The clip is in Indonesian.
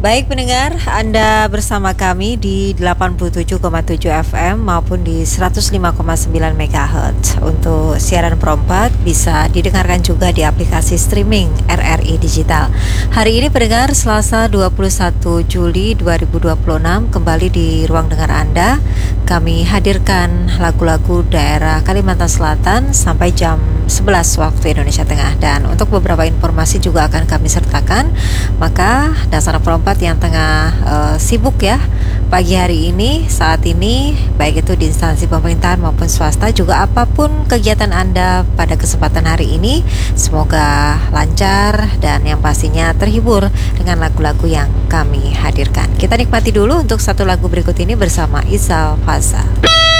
Baik pendengar, Anda bersama kami di 87,7 FM maupun di 105,9 MHz. Untuk siaran perempat bisa didengarkan juga di aplikasi streaming RRI Digital. Hari ini pendengar, Selasa 21 Juli 2026, kembali di ruang dengar Anda. Kami hadirkan lagu-lagu daerah Kalimantan Selatan sampai jam 11 waktu Indonesia Tengah. Dan untuk beberapa informasi juga akan kami sertakan. Maka dasar perempat yang tengah sibuk ya pagi hari ini, saat ini, baik itu di instansi pemerintahan maupun swasta, juga apapun kegiatan Anda pada kesempatan hari ini, semoga lancar dan yang pastinya terhibur dengan lagu-lagu yang kami hadirkan. Kita nikmati dulu untuk satu lagu berikut ini bersama Izal Faza.